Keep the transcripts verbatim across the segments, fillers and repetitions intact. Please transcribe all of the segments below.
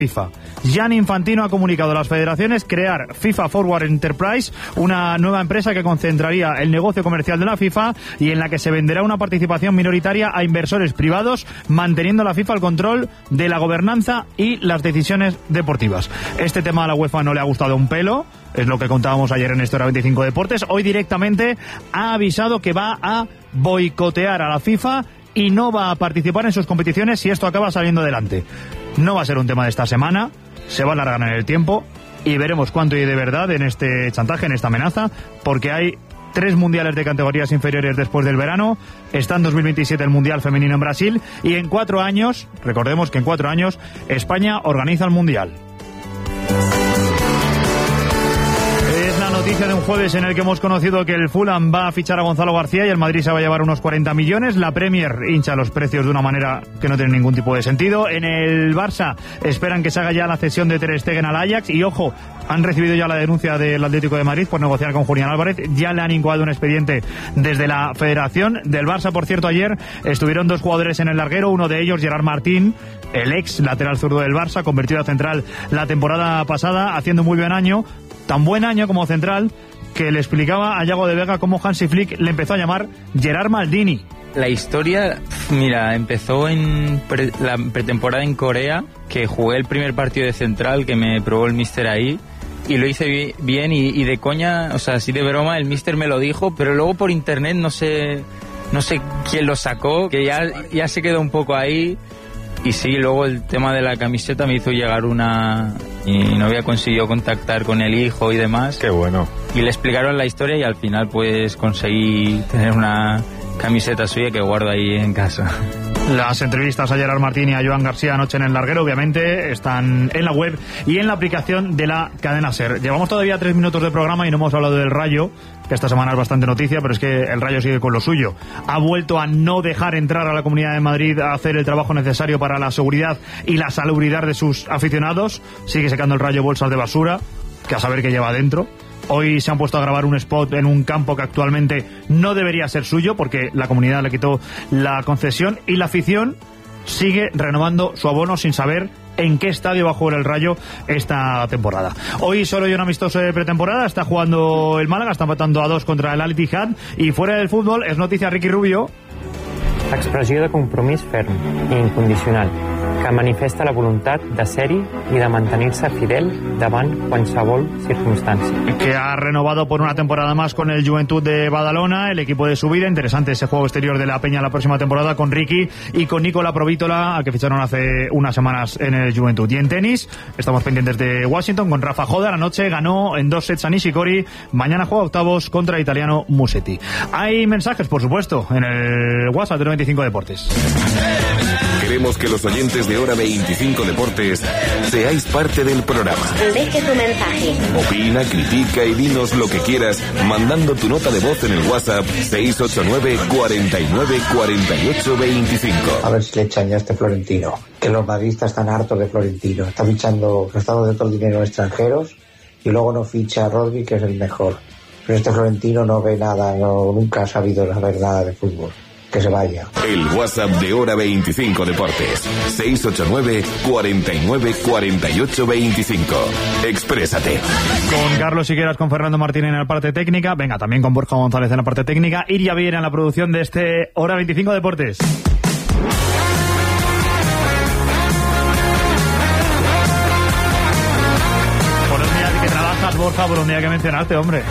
FIFA. Gianni Infantino ha comunicado a las federaciones crear FIFA Forward Enterprise, una nueva empresa que concentraría el negocio comercial de la FIFA y en la que se venderá una participación minoritaria a inversores privados, manteniendo la FIFA el control de la gobernanza y las decisiones deportivas. Este tema a la UEFA no le ha gustado un pelo, es lo que contábamos ayer en este Hora veinticinco Deportes. Hoy directamente ha avisado que va a boicotear a la FIFA y no va a participar en sus competiciones si esto acaba saliendo adelante. No va a ser un tema de esta semana, se va a alargar en el tiempo y veremos cuánto hay de verdad en este chantaje, en esta amenaza, porque hay tres mundiales de categorías inferiores después del verano, está en dos mil veintisiete el Mundial Femenino en Brasil y en cuatro años, recordemos que en cuatro años, España organiza el Mundial. Noticia de un jueves en el que hemos conocido que el Fulham va a fichar a Gonzalo García y el Madrid se va a llevar unos cuarenta millones. La Premier hincha los precios de una manera que no tiene ningún tipo de sentido. En el Barça esperan que se haga ya la cesión de Ter Stegen al Ajax y, ojo, han recibido ya la denuncia del Atlético de Madrid por negociar con Julián Álvarez. Ya le han incoado un expediente desde la Federación. Del Barça, por cierto, ayer estuvieron dos jugadores en el larguero, uno de ellos Gerard Martín, el ex lateral zurdo del Barça, convertido a central la temporada pasada, haciendo muy buen año. Tan buen año como central que le explicaba a Yago de Vega cómo Hansi Flick le empezó a llamar Gerard Maldini. La historia, mira, empezó en pre, la pretemporada en Corea, que jugué el primer partido de central, que me probó el míster ahí, y lo hice bien y, y de coña, o sea, así de broma, el míster me lo dijo, pero luego por internet no sé, no sé quién lo sacó, que ya, ya se quedó un poco ahí. Y sí, luego el tema de la camiseta me hizo llegar una... y no había conseguido contactar con el hijo y demás. Qué bueno. Y le explicaron la historia y al final pues conseguí tener una camiseta suya que guardo ahí en casa. Las entrevistas a Gerard Martín y a Joan García anoche en el larguero, obviamente, están en la web y en la aplicación de la cadena SER. Llevamos todavía tres minutos de programa y no hemos hablado del Rayo, que esta semana es bastante noticia, pero es que el Rayo sigue con lo suyo. Ha vuelto a no dejar entrar a la Comunidad de Madrid a hacer el trabajo necesario para la seguridad y la salubridad de sus aficionados. Sigue sacando el Rayo bolsas de basura, que a saber qué lleva adentro. Hoy se han puesto a grabar un spot en un campo que actualmente no debería ser suyo porque la comunidad le quitó la concesión y la afición sigue renovando su abono sin saber en qué estadio va a jugar el Rayo esta temporada. Hoy solo hay un amistoso de pretemporada, está jugando el Málaga, está empatando a dos contra el Al Ittihad y fuera del fútbol es noticia Ricky Rubio. Expressió de compromís ferm i incondicional que manifesta la voluntat de ser-hi i de mantenir-se fidel davant qualsevol circumstància. Que ha renovado por una temporada más con el Juventud de Badalona, el equipo de su vida. Interesante ese juego exterior de la Peña la próxima temporada con Ricky y con Nicola Provítola, al que ficharon hace unas semanas en el Juventud. Y en tenis, estamos pendientes de Washington con Rafa Joda. Anoche ganó en dos sets a Nishikori. Mañana juega octavos contra el italiano Musetti. Hay mensajes, por supuesto, en el WhatsApp de veinticinco Deportes. Queremos que los oyentes de Hora veinticinco Deportes seáis parte del programa. Deje tu mensaje. Opina, critica y dinos lo que quieras mandando tu nota de voz en el WhatsApp seis ocho nueve, cuarenta y nueve, cuarenta y ocho, veinticinco. A ver si le echan ya a este Florentino. Que los madridistas están hartos de Florentino. Está fichando, gastando de todo el dinero en extranjeros y luego no ficha a Rodri, que es el mejor. Pero este Florentino no ve nada, no, nunca ha sabido la verdad de fútbol. Que se vaya. El WhatsApp de Hora veinticinco Deportes seis ocho nueve, cuarenta y nueve, cuarenta y ocho, veinticinco. Exprésate. Con Carlos Siqueiras, con Fernando Martín en la parte técnica, venga, también con Borja González en la parte técnica, Iria Viera en la producción de este Hora veinticinco Deportes. Por un día que trabajas, Borja, por un día que mencionaste, hombre.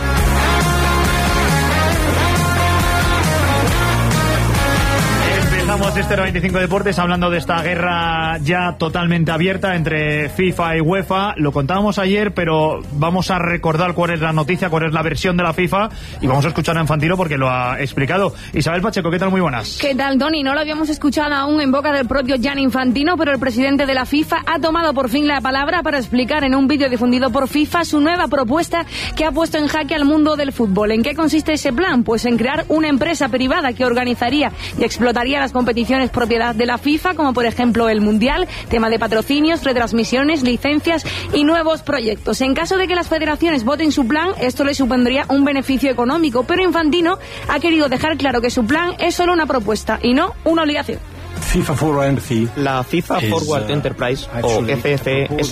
Empezamos este veinticinco Deportes hablando de esta guerra ya totalmente abierta entre FIFA y UEFA. Lo contábamos ayer, pero vamos a recordar cuál es la noticia, cuál es la versión de la FIFA y vamos a escuchar a Infantino porque lo ha explicado. Isabel Pacheco, ¿qué tal? Muy buenas. ¿Qué tal, Tony? No lo habíamos escuchado aún en boca del propio Gianni Infantino, pero el presidente de la FIFA ha tomado por fin la palabra para explicar en un vídeo difundido por FIFA su nueva propuesta que ha puesto en jaque al mundo del fútbol. ¿En qué consiste ese plan? Pues en crear una empresa privada que organizaría y explotaría las competiciones propiedad de la FIFA, como por ejemplo el Mundial, tema de patrocinios, retransmisiones, licencias y nuevos proyectos. En caso de que las federaciones voten su plan, esto le supondría un beneficio económico, pero Infantino ha querido dejar claro que su plan es solo una propuesta y no una obligación. La FIFA Forward Enterprise, o F F, es